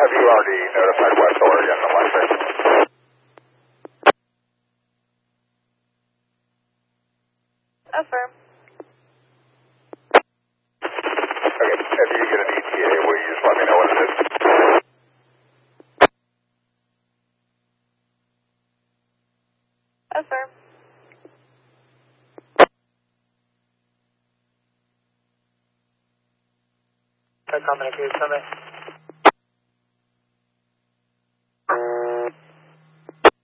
have you already notified West Oregon Electric? Affirm. Okay, if you get an ETA, will you just let me know what it is? Affirm. Comment, please,